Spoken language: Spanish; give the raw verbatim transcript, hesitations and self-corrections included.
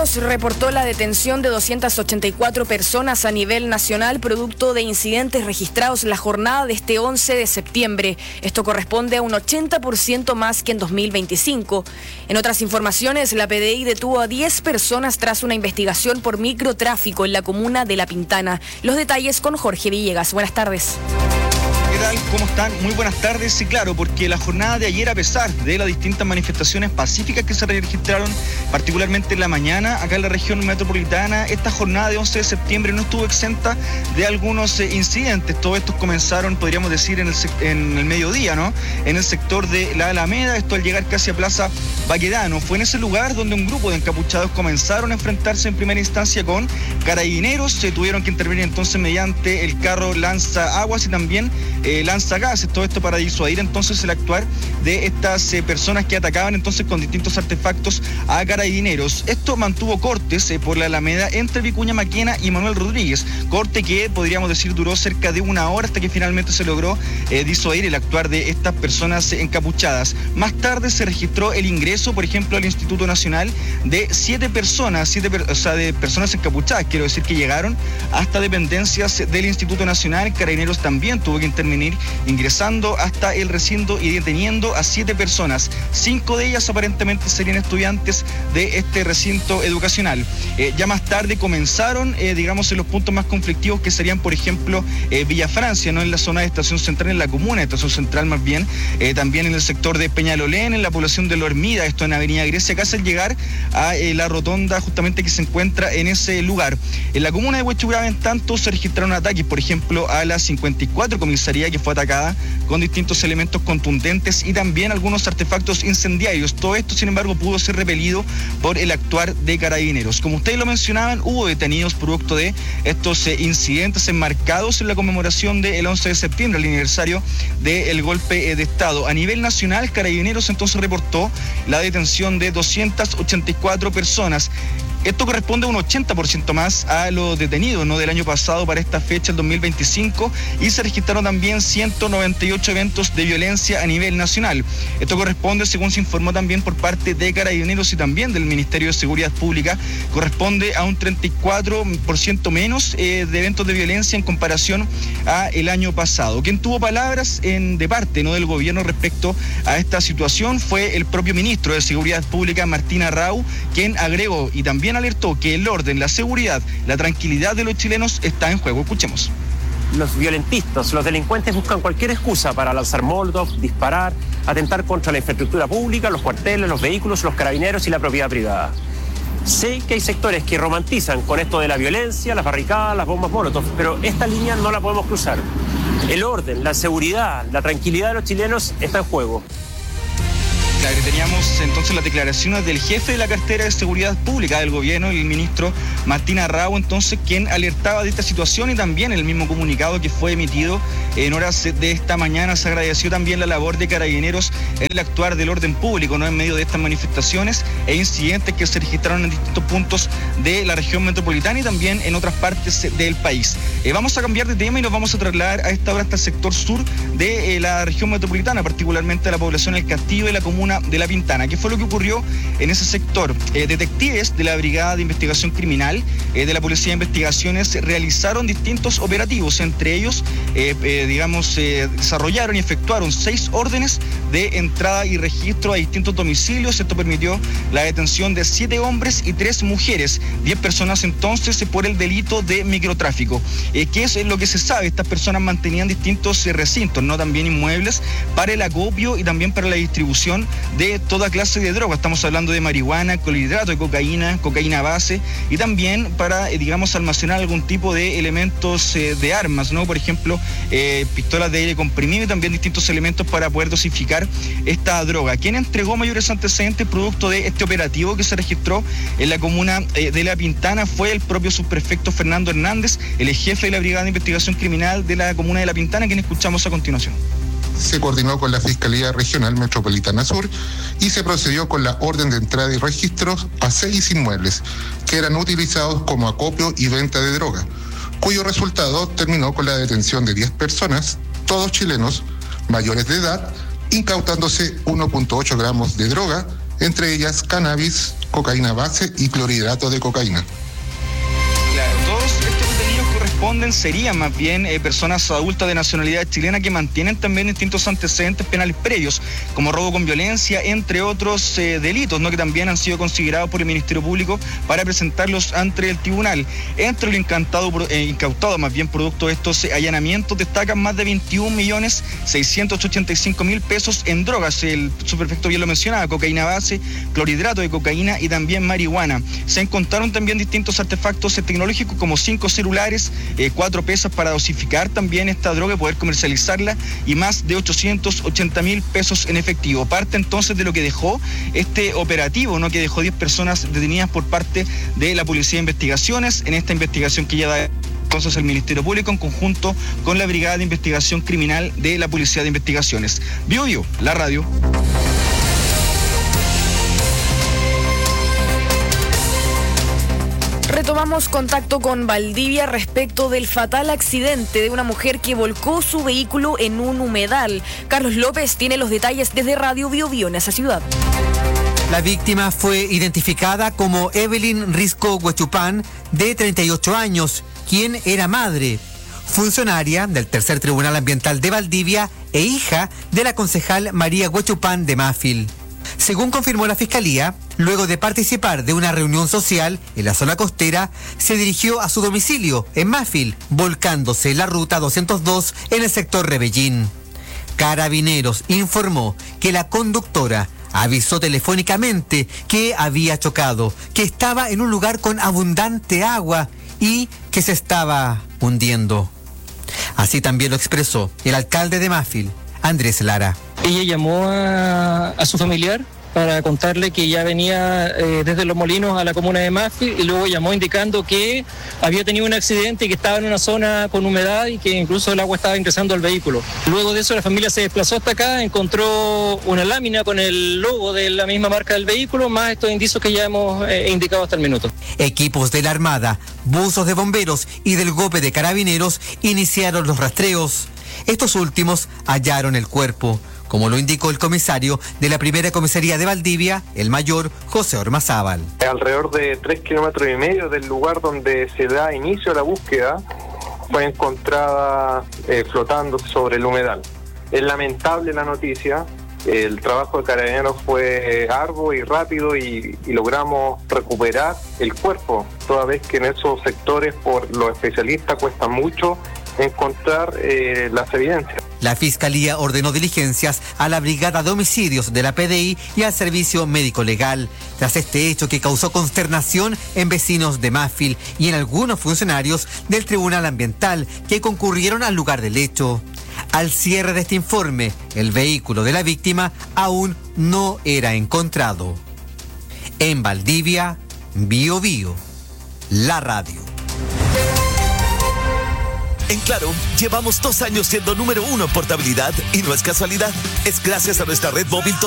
Carabineros reportó la detención de doscientas ochenta y cuatro personas a nivel nacional producto de incidentes registrados la jornada de este once de septiembre. Esto corresponde a un ochenta por ciento más que en dos mil veinticinco. En otras informaciones, la P D I detuvo a diez personas tras una investigación por microtráfico en la comuna de La Pintana. Los detalles con Jorge Villegas. Buenas tardes. ¿Qué tal? ¿Cómo están? Muy buenas tardes. Sí, claro, porque la jornada de ayer, a pesar de las distintas manifestaciones pacíficas que se registraron, particularmente en la mañana, acá en la región metropolitana, esta jornada de once de septiembre no estuvo exenta de algunos eh, incidentes. Todos estos comenzaron, podríamos decir, en el, en el mediodía, ¿no? En el sector de la Alameda, esto al llegar casi a Plaza Baquedano. Fue en ese lugar donde un grupo de encapuchados comenzaron a enfrentarse en primera instancia con carabineros. Se tuvieron que intervenir entonces mediante el carro lanza aguas y también Eh, lanza gases, todo esto para disuadir entonces el actuar de estas eh, personas que atacaban entonces con distintos artefactos a carabineros. Esto mantuvo cortes eh, por la Alameda entre Vicuña Maquena y Manuel Rodríguez, corte que podríamos decir duró cerca de una hora hasta que finalmente se logró eh, disuadir el actuar de estas personas eh, encapuchadas. Más tarde se registró el ingreso, por ejemplo, al Instituto Nacional de siete personas, siete per o sea, de personas encapuchadas, quiero decir que llegaron hasta dependencias del Instituto Nacional. Carabineros también tuvo que intervenir ingresando hasta el recinto y deteniendo a siete personas. Cinco de ellas aparentemente serían estudiantes de este recinto educacional. Eh, ya más tarde comenzaron, eh, digamos, en los puntos más conflictivos que serían, por ejemplo, eh, Villa Francia, no en la zona de Estación Central, en la comuna de Estación Central más bien, eh, también en el sector de Peñalolén, en la población de La Hormida, esto en Avenida Grecia, casi al llegar a eh, la rotonda justamente que se encuentra en ese lugar. En la comuna de Huechuraba, en tanto, se registraron ataques, por ejemplo, a la cincuenta y cuatro comisaría, que fue atacada con distintos elementos contundentes y también algunos artefactos incendiarios. Todo esto, sin embargo, pudo ser repelido por el actuar de carabineros. Como ustedes lo mencionaban, hubo detenidos producto de estos eh, incidentes enmarcados en la conmemoración del once de septiembre, el aniversario del golpe eh, de Estado. A nivel nacional, Carabineros entonces reportó la detención de doscientas ochenta y cuatro personas. Esto corresponde a un ochenta por ciento más a los detenidos, ¿no?, del año pasado para esta fecha, el dos mil veinticinco, y se registraron también ciento noventa y ocho eventos de violencia a nivel nacional. Esto corresponde, según se informó también por parte de Carabineros y también del Ministerio de Seguridad Pública, corresponde a un treinta y cuatro por ciento menos eh, de eventos de violencia en comparación a el año pasado. Quien tuvo palabras en, de parte, ¿no?, del gobierno respecto a esta situación fue el propio ministro de Seguridad Pública, Martín Arrau, quien agregó y también alertó que el orden, la seguridad, la tranquilidad de los chilenos está en juego. Escuchemos. Los violentistas, los delincuentes buscan cualquier excusa para lanzar molotov, disparar, atentar contra la infraestructura pública, los cuarteles, los vehículos, los carabineros y la propiedad privada. Sé que hay sectores que romantizan con esto de la violencia, las barricadas, las bombas molotov, pero esta línea no la podemos cruzar. El orden, la seguridad, la tranquilidad de los chilenos está en juego. Claro, teníamos entonces las declaraciones del jefe de la cartera de Seguridad Pública del gobierno, el ministro Martín Arrau, entonces, quien alertaba de esta situación, y también en el mismo comunicado que fue emitido en horas de esta mañana se agradeció también la labor de Carabineros en el actuar del orden público, ¿no?, en medio de estas manifestaciones e incidentes que se registraron en distintos puntos de la región metropolitana y también en otras partes del país. Eh, vamos a cambiar de tema y nos vamos a trasladar a esta hora hasta el sector sur de eh, la región metropolitana, particularmente a la población del Castillo y la comuna de La Pintana. ¿Qué fue lo que ocurrió en ese sector? Eh, detectives de la Brigada de Investigación Criminal eh, de la Policía de Investigaciones realizaron distintos operativos, entre ellos, eh, eh, digamos, eh, desarrollaron y efectuaron seis órdenes de entrada y registro a distintos domicilios. Esto permitió la detención de siete hombres y tres mujeres, diez personas entonces por el delito de microtráfico. Eh, ¿Qué es lo que se sabe? Estas personas mantenían distintos eh, recintos, no también inmuebles, para el acopio y también para la distribución de toda clase de droga. Estamos hablando de marihuana, clorhidrato de cocaína, cocaína base, y también para, eh, digamos, almacenar algún tipo de elementos eh, de armas, ¿no? Por ejemplo, eh, pistolas de aire comprimido y también distintos elementos para poder dosificar esta droga. Quien entregó mayores antecedentes producto de este operativo que se registró en la comuna eh, de La Pintana fue el propio subprefecto Fernando Hernández, el jefe de la Brigada de Investigación Criminal de la comuna de La Pintana, quien escuchamos a continuación. Se coordinó con la Fiscalía Regional Metropolitana Sur y se procedió con la orden de entrada y registros a seis inmuebles que eran utilizados como acopio y venta de droga, cuyo resultado terminó con la detención de diez personas, todos chilenos, mayores de edad, incautándose uno punto ocho gramos de droga, entre ellas cannabis, cocaína base y clorhidrato de cocaína. Claro, todos estos detenidos corresponden, serían más bien eh, personas adultas de nacionalidad chilena que mantienen también distintos antecedentes penales previos, como robo con violencia, entre otros eh, delitos, ¿no? Que también han sido considerados por el Ministerio Público para presentarlos ante el tribunal. Entre lo incantado, eh, incautado, más bien producto de estos allanamientos, destacan más de veintiún millones seiscientos ochenta y cinco mil pesos en drogas. El subprefecto bien lo mencionaba: cocaína base, clorhidrato de cocaína y también marihuana. Se encontraron también distintos artefactos tecnológicos como cinco celulares, eh, cuatro pesas para dosificar también esta droga y poder comercializarla, y más de ochocientos ochenta mil pesos en efectivo. Parte entonces de lo que dejó este operativo, ¿no? Que dejó diez personas detenidas por parte de la Policía de Investigaciones en esta investigación que ya da entonces el Ministerio Público en conjunto con la Brigada de Investigación Criminal de la Policía de Investigaciones. Bio Bio, la radio. Retomamos contacto con Valdivia respecto del fatal accidente de una mujer que volcó su vehículo en un humedal. Carlos López tiene los detalles desde Radio Bio Bio en esa ciudad. La víctima fue identificada como Evelyn Risco Huechupán, de treinta y ocho años, quien era madre, funcionaria del Tercer Tribunal Ambiental de Valdivia e hija de la concejal María Huechupán de Mafil. Según confirmó la Fiscalía, luego de participar de una reunión social en la zona costera, se dirigió a su domicilio en Mafil, volcándose en la ruta doscientos dos en el sector Rebellín. Carabineros informó que la conductora avisó telefónicamente que había chocado, que estaba en un lugar con abundante agua y que se estaba hundiendo. Así también lo expresó el alcalde de Mafil, Andrés Lara. Ella llamó a, a su familiar para contarle que ya venía eh, desde Los Molinos a la comuna de Mafil, y luego llamó indicando que había tenido un accidente y que estaba en una zona con humedad y que incluso el agua estaba ingresando al vehículo. Luego de eso la familia se desplazó hasta acá, encontró una lámina con el logo de la misma marca del vehículo, más estos indicios que ya hemos eh, indicado hasta el minuto. Equipos de la Armada, buzos de bomberos y del GOPE de Carabineros iniciaron los rastreos. Estos últimos hallaron el cuerpo, como lo indicó el comisario de la primera comisaría de Valdivia, el mayor José Ormazábal. Alrededor de tres kilómetros y medio del lugar donde se da inicio a la búsqueda, fue encontrada eh, flotando sobre el humedal. Es lamentable la noticia. El trabajo de Carabineros fue arduo y rápido y, y logramos recuperar el cuerpo, toda vez que en esos sectores, por los especialistas, cuesta mucho encontrar eh, las evidencias. La Fiscalía ordenó diligencias a la Brigada de Homicidios de la P D I y al Servicio Médico Legal, tras este hecho que causó consternación en vecinos de Mafil y en algunos funcionarios del Tribunal Ambiental que concurrieron al lugar del hecho. Al cierre de este informe, el vehículo de la víctima aún no era encontrado. En Valdivia, Bio Bio, la radio. En Claro, llevamos dos años siendo número uno en portabilidad y no es casualidad. Es gracias a nuestra red móvil